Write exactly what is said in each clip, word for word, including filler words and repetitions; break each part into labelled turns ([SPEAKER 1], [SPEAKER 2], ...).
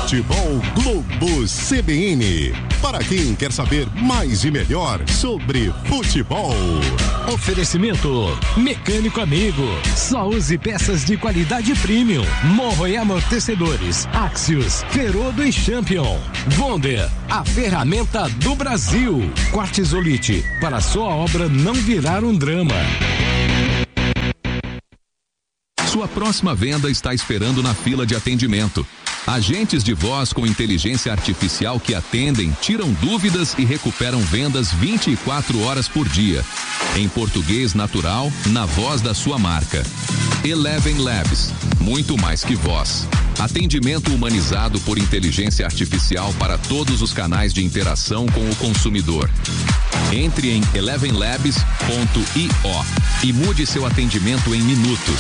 [SPEAKER 1] Futebol Globo C B N. Para quem quer saber mais e melhor sobre futebol.
[SPEAKER 2] Oferecimento Mecânico Amigo. Só use peças de qualidade premium. Morro e amortecedores. Axios, Ferodo e Champion. Wonder, a ferramenta do Brasil. Quartzolite, para sua obra não virar um drama.
[SPEAKER 3] Sua próxima venda está esperando na fila de atendimento. Agentes de voz com inteligência artificial que atendem, tiram dúvidas e recuperam vendas vinte e quatro horas por dia. Em português natural, na voz da sua marca. Eleven Labs, muito mais que voz. Atendimento humanizado por inteligência artificial para todos os canais de interação com o consumidor. Entre em eleven labs ponto i o e mude seu atendimento em minutos.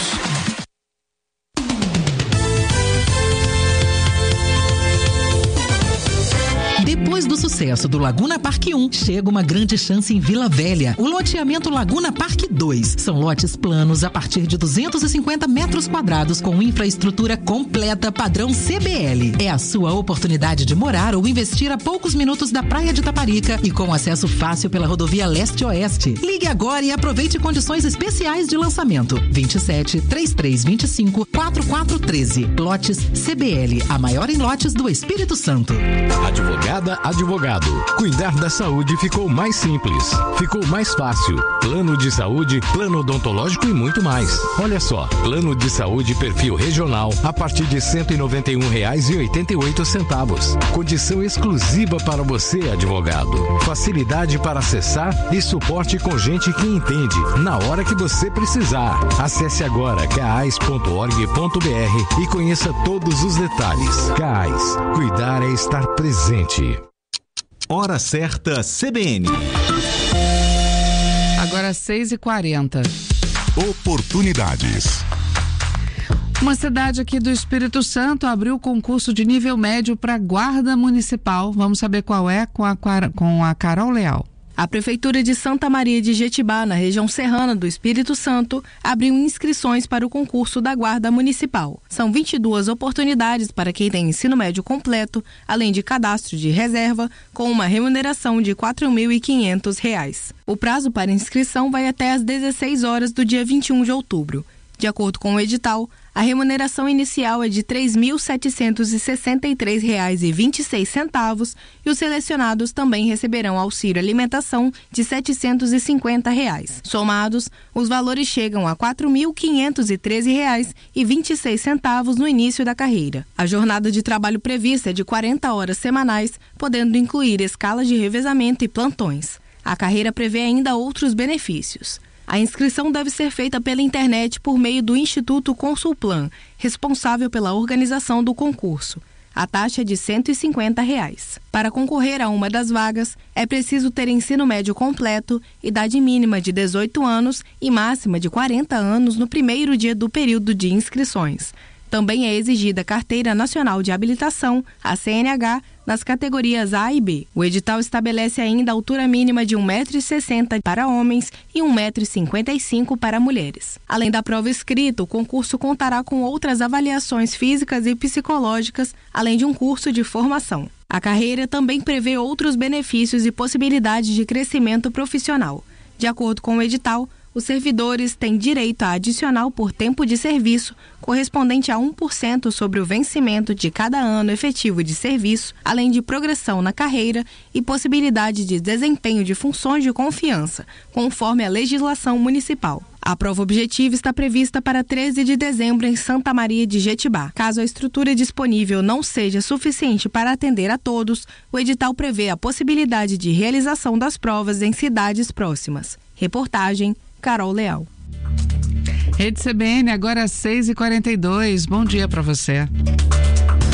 [SPEAKER 4] Depois do sucesso do Laguna Parque um, chega uma grande chance em Vila Velha. O loteamento Laguna Parque dois. São lotes planos a partir de duzentos e cinquenta metros quadrados com infraestrutura completa padrão C B L. É a sua oportunidade de morar ou investir a poucos minutos da Praia de Taparica e com acesso fácil pela rodovia Leste-Oeste. Ligue agora e aproveite condições especiais de lançamento. vinte e sete, trinta e três, vinte e cinco, quarenta e quatro treze. Lotes C B L, a maior em lotes do Espírito Santo.
[SPEAKER 2] Advogada, advogado. Cuidar da saúde ficou mais simples, ficou mais fácil. Plano de saúde, plano odontológico e muito mais. Olha só, plano de saúde perfil regional a partir de cento e noventa e um reais e oitenta e oito centavos. Condição exclusiva para você, advogado. Facilidade para acessar e suporte com gente que entende na hora que você precisar. Acesse agora caais ponto org ponto br e conheça todos os detalhes. CAIS, cuidar é estar presente.
[SPEAKER 5] Hora certa C B N.
[SPEAKER 6] Agora seis e quarenta.
[SPEAKER 1] Oportunidades.
[SPEAKER 6] Uma cidade aqui do Espírito Santo abriu concurso de nível médio para guarda municipal. Vamos saber qual é com a, com a Carol Leal.
[SPEAKER 7] A Prefeitura de Santa Maria de Jetibá, na região serrana do Espírito Santo, abriu inscrições para o concurso da Guarda Municipal. São vinte e duas oportunidades para quem tem ensino médio completo, além de cadastro de reserva, com uma remuneração de quatro mil e quinhentos reais. O prazo para inscrição vai até às dezesseis horas do dia vinte e um de outubro. De acordo com o edital, a remuneração inicial é de três mil setecentos e sessenta e três reais e vinte e seis centavos e os selecionados também receberão auxílio alimentação de setecentos e cinquenta reais. Somados, os valores chegam a quatro mil quinhentos e treze reais e vinte e seis centavos no início da carreira. A jornada de trabalho prevista é de quarenta horas semanais, podendo incluir escalas de revezamento e plantões. A carreira prevê ainda outros benefícios. A inscrição deve ser feita pela internet por meio do Instituto Consulplan, responsável pela organização do concurso. A taxa é de cento e cinquenta reais. Para concorrer a uma das vagas, é preciso ter ensino médio completo, idade mínima de dezoito anos e máxima de quarenta anos no primeiro dia do período de inscrições. Também é exigida a Carteira Nacional de Habilitação, a C N H, nas categorias A e B. O edital estabelece ainda a altura mínima de um metro e sessenta para homens e um metro e cinquenta e cinco para mulheres. Além da prova escrita, o concurso contará com outras avaliações físicas e psicológicas, além de um curso de formação. A carreira também prevê outros benefícios e possibilidades de crescimento profissional. De acordo com o edital, os servidores têm direito a adicional por tempo de serviço, correspondente a um por cento sobre o vencimento de cada ano efetivo de serviço, além de progressão na carreira e possibilidade de desempenho de funções de confiança, conforme a legislação municipal. A prova objetiva está prevista para treze de dezembro em Santa Maria de Jetibá. Caso a estrutura disponível não seja suficiente para atender a todos, o edital prevê a possibilidade de realização das provas em cidades próximas. Reportagem Carol Leal.
[SPEAKER 6] Rede C B N, agora às seis e quarenta e dois. Bom dia para você.